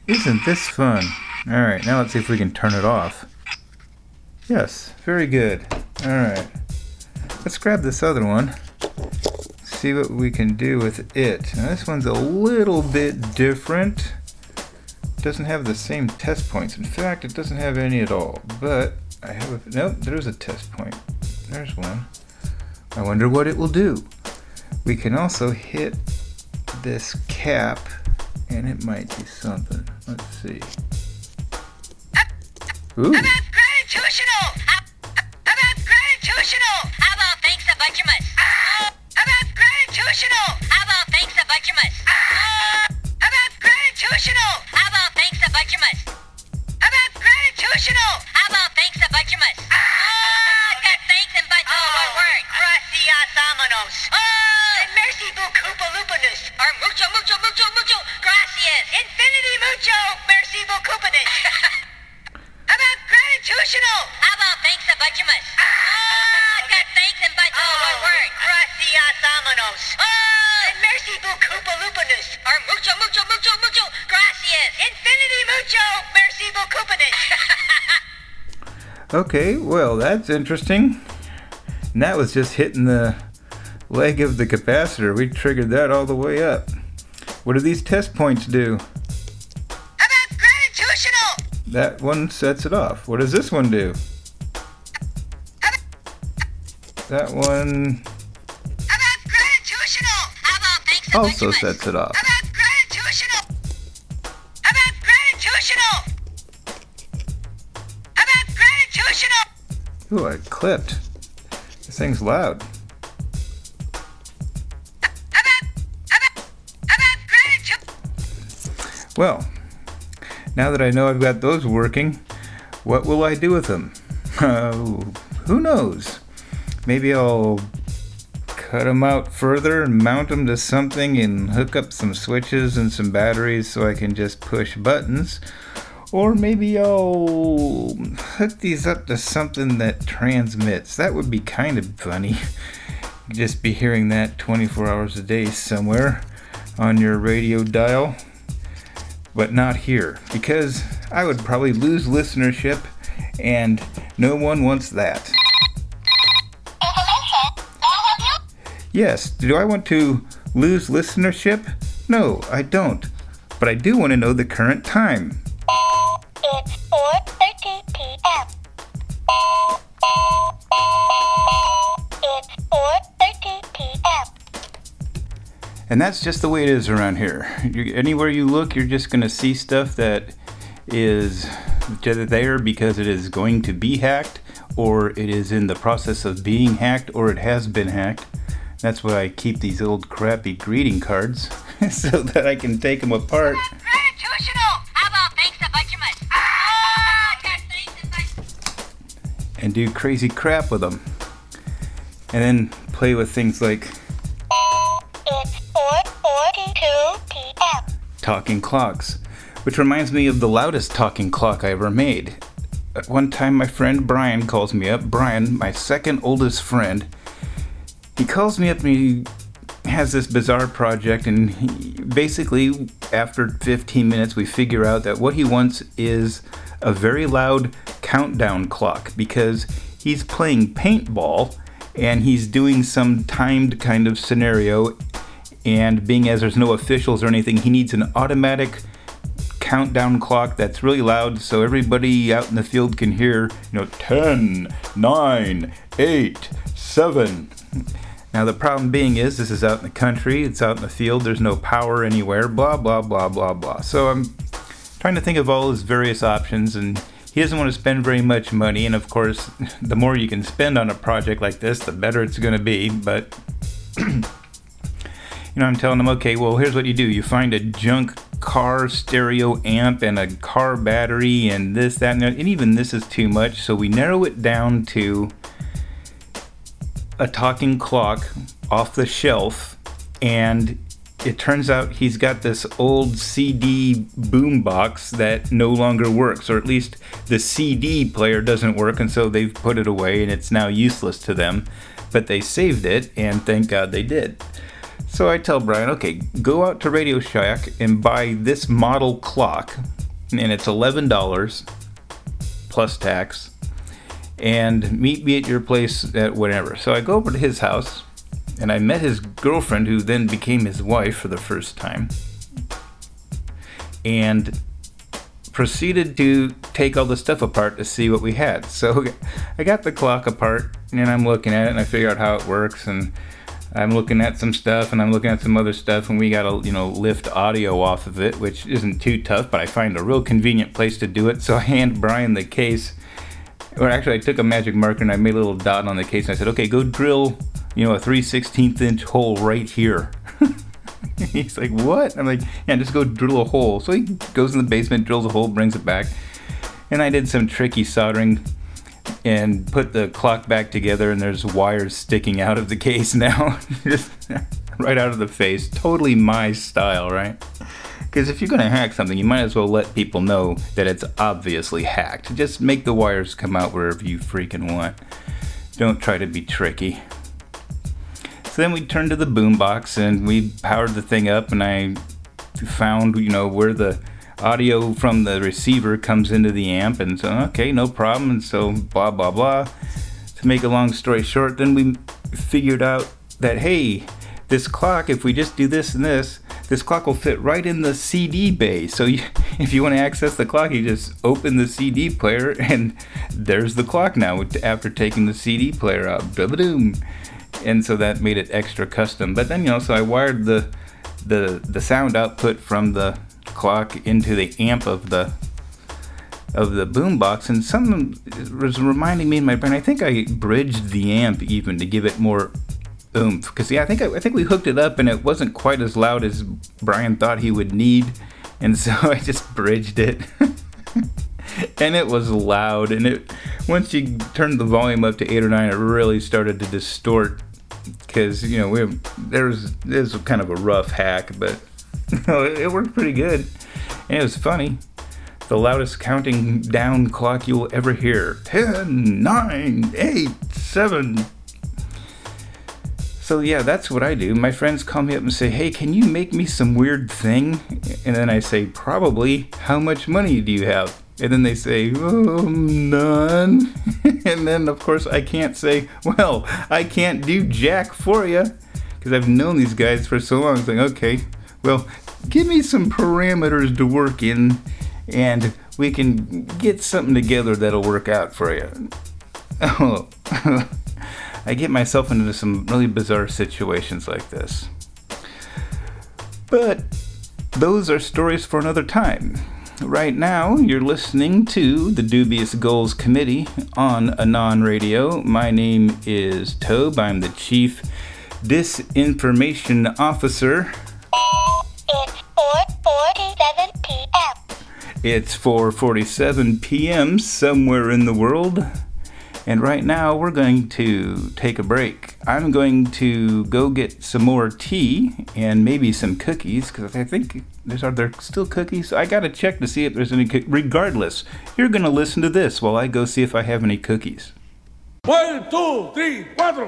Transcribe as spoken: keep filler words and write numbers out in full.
Isn't this fun? Alright, now let's see if we can turn it off. Yes, very good. Alright. Let's grab this other one. See what we can do with it. Now this one's a little bit different. It doesn't have the same test points. In fact, it doesn't have any at all. But I have a... Nope, there's a test point. There's one. I wonder what it will do. We can also hit this cap, and it might do something. Let's see. Ooh. How about gratitutional? How, how about gratitutional? How about thanks a bunch of us? How about gratitutional? How about thanks a bunch of us? How about gratitutional? How about thanks a bunch of us? How about gratitutional? How about thanks a bunch of us? Ah, got thanks and bunch. Oh, one word. Gracias, vámonos. Oh, and merci beaucoup, lupanus. Or mucho, mucho, mucho, mucho. Gracias. Infinity mucho. Merci beaucoup. How about gratitutional? How about thanks a bunch of us? Ah, got thanks and bunch. Oh, one word. Gracias, vámonos. Oh, and merci beaucoup, lupanus. Or mucho, mucho, mucho, mucho. Gracias. Infinity mucho. Merci beaucoup. Okay, well, that's interesting. And that was just hitting the leg of the capacitor. We triggered that all the way up. What do these test points do? How about gratitutional? That one sets it off. What does this one do? That one How about gratitutional? How about thanks a bunch also of us? sets it off. How about gratitutional? How about gratitutional? How about gratitutional? Ooh, I clipped. This thing's loud. How about, how about, how about gratitude? Well, now that I know I've got those working, what will I do with them? Uh, who knows? Maybe I'll cut them out further and mount them to something and hook up some switches and some batteries so I can just push buttons. Or maybe I'll hook these up to something that transmits. That would be kind of funny. You'd just be hearing that twenty-four hours a day somewhere on your radio dial. But not here, because I would probably lose listenership, and no one wants that. Yes, do I want to lose listenership? No, I don't. But I do want to know the current time. It's four thirty p.m. It's four thirty p.m. And that's just the way it is around here. You, anywhere you look, you're just going to see stuff that is there because it is going to be hacked, or it is in the process of being hacked, or it has been hacked. That's why I keep these old crappy greeting cards so that I can take them apart Gratitutional. How about thanks a bunch of us? Ah, got thanks and bunch. and do crazy crap with them. And then play with things like It's four forty-two p.m. talking clocks, which reminds me of the loudest talking clock I ever made. At one time, my friend Brian calls me up. Brian, my second oldest friend, he calls me up and he has this bizarre project, and he, basically after fifteen minutes we figure out that what he wants is a very loud countdown clock, because he's playing paintball and he's doing some timed kind of scenario, and being as there's no officials or anything, he needs an automatic countdown clock that's really loud so everybody out in the field can hear, you know, ten, nine, eight, seven. Now the problem being is this is out in the country, it's out in the field, there's no power anywhere, blah, blah, blah, blah, blah. So I'm trying to think of all his various options, and he doesn't want to spend very much money, and of course, the more you can spend on a project like this, the better it's going to be, but you know, I'm telling him, okay, well, here's what you do. You find a junk car stereo amp and a car battery and this, that, and that, and even this is too much, so we narrow it down to a talking clock off the shelf, and it turns out he's got this old C D boombox that no longer works, or at least the C D player doesn't work, and so they've put it away and it's now useless to them, but they saved it, and thank God they did. So I tell Brian, okay, go out to Radio Shack and buy this model clock, and it's eleven dollars plus tax, and meet me at your place at whatever. So I go over to his house, and I met his girlfriend, who then became his wife for the first time, and proceeded to take all the stuff apart to see what we had. So I got the clock apart, and I'm looking at it, and I figure out how it works, and I'm looking at some stuff, and I'm looking at some other stuff, and we gotta, you know, lift audio off of it, which isn't too tough, but I find a real convenient place to do it. So I hand Brian the case, or actually I took a magic marker and I made a little dot on the case, and I said, okay, go drill, you know, a three sixteenths inch hole right here. He's like, what? I'm like, yeah, just go drill a hole. So he goes in the basement, drills a hole, brings it back. And I did some tricky soldering and put the clock back together, and there's wires sticking out of the case now. Just right out of the face. Totally my style, right? Because if you're going to hack something, you might as well let people know that it's obviously hacked. Just make the wires come out wherever you freaking want. Don't try to be tricky. So then we turned to the boombox, and we powered the thing up, and I found, you know, where the audio from the receiver comes into the amp, and so, okay, no problem, and so blah, blah, blah. To make a long story short, then we figured out that, hey, this clock, if we just do this and this, this clock will fit right in the C D bay. So you, if you want to access the clock, you just open the C D player, and there's the clock now after taking the C D player out. Ba-ba-doom. And so that made it extra custom. But then, you know, so I wired the the the sound output from the clock into the amp of the of the boombox, and something was reminding me in my brain. I think I bridged the amp even to give it more oomph, because yeah, I think I, I think we hooked it up, and it wasn't quite as loud as Brian thought he would need, and so I just bridged it. And it was loud, and it once you turned the volume up to eight or nine, it really started to distort, because, you know, we there was this was kind of a rough hack, but you know, it, it worked pretty good, and it was funny. The loudest counting down clock you will ever hear: ten, nine, eight, seven. So yeah, that's what I do. My friends call me up and say, hey, can you make me some weird thing? And then I say, probably. How much money do you have? And then they say, oh, none. And then, of course, I can't say, well, I can't do jack for you, because I've known these guys for so long. It's like, okay, well, give me some parameters to work in, and we can get something together that'll work out for you. Oh, I get myself into some really bizarre situations like this. But those are stories for another time. Right now, you're listening to the Dubious Goals Committee on Anon Radio. My name is Tobe. I'm the Chief Disinformation Officer. It's four forty-seven p.m. It's four forty-seven p.m. somewhere in the world. And right now, we're going to take a break. I'm going to go get some more tea and maybe some cookies, because I think there's are there still cookies? I gotta check to see if there's any cookies. Regardless, you're gonna listen to this while I go see if I have any cookies. One, two, three, cuatro.